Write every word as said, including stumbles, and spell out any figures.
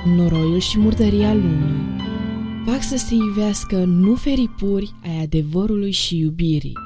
Noroiul și murdăria lumii fac să se ivească nu feripuri ai adevărului și iubirii,